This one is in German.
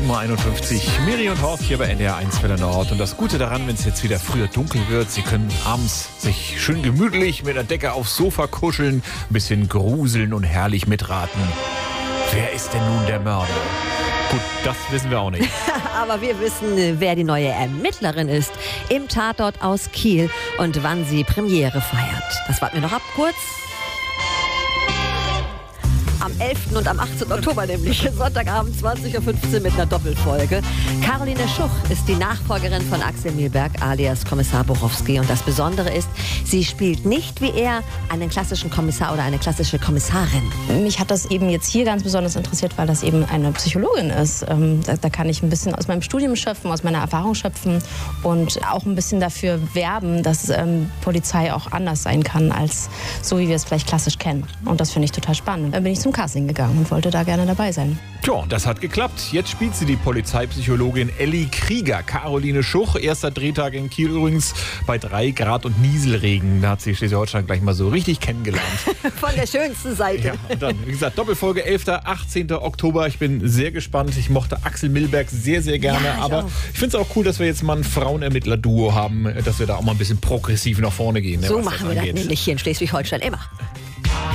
7.51 Uhr. Miri und Horst hier bei NDR 1 Welle Nord. Und das Gute daran, wenn es jetzt wieder früher dunkel wird, Sie können abends sich schön gemütlich mit der Decke aufs Sofa kuscheln, ein bisschen gruseln und herrlich mitraten. Wer ist denn nun der Mörder? Gut, das wissen wir auch nicht. Aber wir wissen, wer die neue Ermittlerin ist im Tatort aus Kiel und wann sie Premiere feiert. Das warten wir noch ab kurz. Am 11. und am 18. Oktober nämlich, Sonntagabend 20.15 Uhr mit einer Doppelfolge. Caroline Schuch ist die Nachfolgerin von Axel Milberg alias Kommissar Borowski. Und das Besondere ist, sie spielt nicht wie er einen klassischen Kommissar oder eine klassische Kommissarin. Mich hat das eben jetzt hier ganz besonders interessiert, weil das eben eine Psychologin ist. Da kann ich ein bisschen aus meinem Studium schöpfen, aus meiner Erfahrung schöpfen und auch ein bisschen dafür werben, dass Polizei auch anders sein kann, als so wie wir es vielleicht klassisch kennen. Und das finde ich total spannend. Dann bin ich zum Casting gegangen und wollte da gerne dabei sein. Tja, das hat geklappt. Jetzt spielt sie die Polizeipsychologin Elli Krieger. Caroline Schuch, erster Drehtag in Kiel übrigens bei 3 Grad und Nieselregen. Da hat sie Schleswig-Holstein gleich mal so richtig kennengelernt. Von der schönsten Seite. Ja, und dann, wie gesagt, Doppelfolge 11., 18. Oktober. Ich bin sehr gespannt. Ich mochte Axel Milberg sehr, sehr gerne. Ja, aber ich finde es auch cool, dass wir jetzt mal ein Frauenermittler-Duo haben, dass wir da auch mal ein bisschen progressiv nach vorne gehen. So machen wir das nämlich hier in Schleswig-Holstein immer.